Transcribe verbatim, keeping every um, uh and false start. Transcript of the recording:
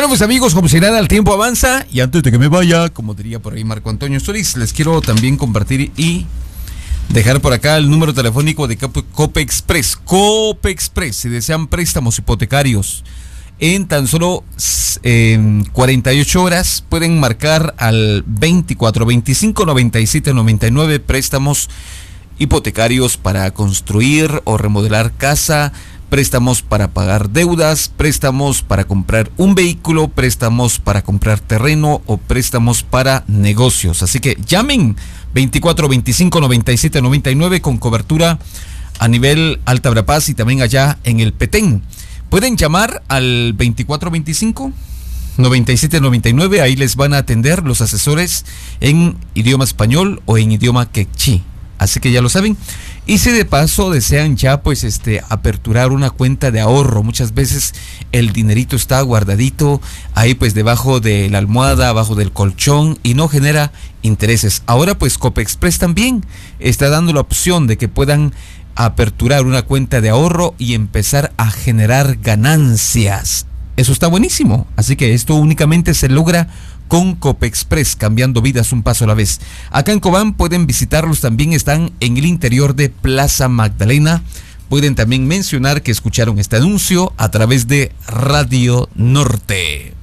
Bueno, pues amigos, como si nada, el tiempo avanza y antes de que me vaya, como diría por ahí Marco Antonio Solís, les quiero también compartir y dejar por acá el número telefónico de Cope Express. Cope Express, si desean préstamos hipotecarios en tan solo eh, cuarenta y ocho horas, pueden marcar al veinticuatro veinticinco noventa y siete noventa y nueve, préstamos hipotecarios para construir o remodelar casa, préstamos para pagar deudas, préstamos para comprar un vehículo, préstamos para comprar terreno o préstamos para negocios. Así que llamen veinticuatro veinticinco noventa y siete noventa y nueve con cobertura a nivel Alta Verapaz y también allá en el Petén. Pueden llamar al veinticuatro veinticinco noventa y siete noventa y nueve, ahí les van a atender los asesores en idioma español o en idioma quechí. Así que ya lo saben. Y si de paso desean ya pues este aperturar una cuenta de ahorro, muchas veces el dinerito está guardadito ahí pues debajo de la almohada, abajo del colchón y no genera intereses. Ahora pues Cope Express también está dando la opción de que puedan aperturar una cuenta de ahorro y empezar a generar ganancias. Eso está buenísimo. Así que esto únicamente se logra con Cope Express, cambiando vidas un paso a la vez. Acá en Cobán pueden visitarlos, también están en el interior de Plaza Magdalena. Pueden también mencionar que escucharon este anuncio a través de Radio Norte.